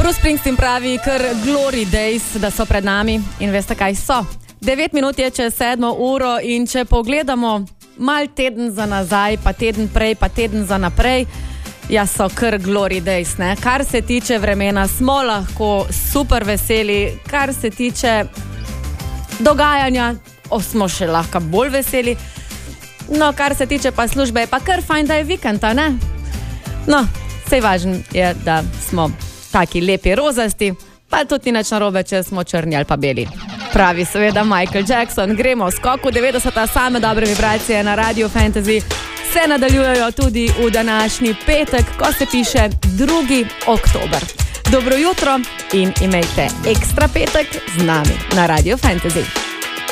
Bruce Springsteen pravi, kar glory days, da so pred nami in veste, kaj so. 9 minut je čez 7 uro in če pogledamo mal teden za nazaj, pa teden prej, pa teden za naprej, ja, so kar glory days, ne? Kar se tiče vremena, smo lahko super veseli, kar se tiče dogajanja, smo še lahko bolj veseli. No, kar se tiče pa službe, je pa kar fajn, da je vikend, a ne? No, sej važno je, da smo taki lepi rozasti, pa tudi nič narobe, če smo črni ali pa beli. Pravi seveda Michael Jackson. Gremo v skoku 90. Same dobre vibracije na Radio Fantasy se nadaljujejo tudi v današnji petek, ko se piše 2. oktober. Dobro jutro in imejte ekstra petek z nami na Radio Fantasy.